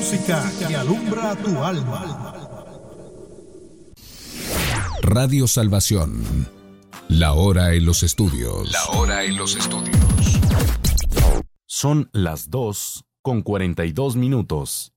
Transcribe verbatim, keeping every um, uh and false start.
música que alumbra tu alma. Radio Salvación. La hora en los estudios. La hora en los estudios. Son las dos con cuarenta y dos minutos.